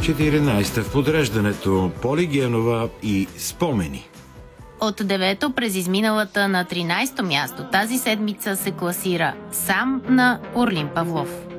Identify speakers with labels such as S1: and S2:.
S1: 14 в подреждането Поли Генова и Спомени.
S2: От 9-то през изминалата на 13-то място тази седмица се класира сам на Орлин Павлов.